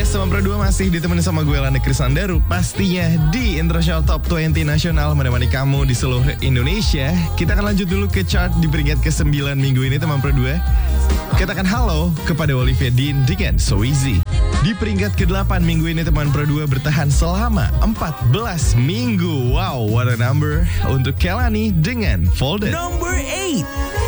Teman Pro 2 masih ditemani sama gue Landa Krisandaru. Pastinya di Intro Top 20 Nasional menemani kamu di seluruh Indonesia. Kita akan lanjut dulu ke chart di peringkat ke-9 minggu ini teman Pro 2. Katakan halo kepada Olivia Dean dengan So Easy. Di peringkat ke-8 minggu ini teman Pro 2 bertahan selama 14 minggu. Wow, what a number untuk Kelani dengan Folded. Number 8.